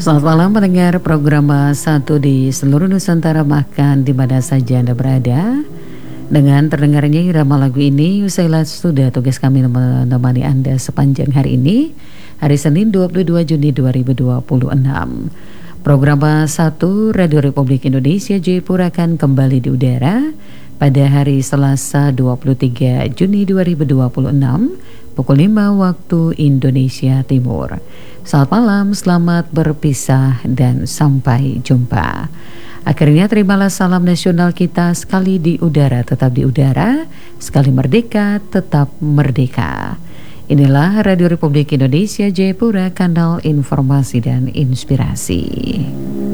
Selamat malam pendengar program Satu di seluruh Nusantara, bahkan di mana saja Anda berada. Dengan terdengarnya irama lagu ini, usailah sudah tugas kami menemani Anda sepanjang hari ini, hari Senin 22 Juni 2026. Program Satu Radio Republik Indonesia Jayapura akan kembali di udara pada hari Selasa 23 Juni 2026 pukul 5 waktu Indonesia Timur. Selamat malam, selamat berpisah dan sampai jumpa. Akhirnya terimalah salam nasional kita, sekali di udara tetap di udara, sekali merdeka tetap merdeka. Inilah Radio Republik Indonesia Jayapura, kanal informasi dan inspirasi.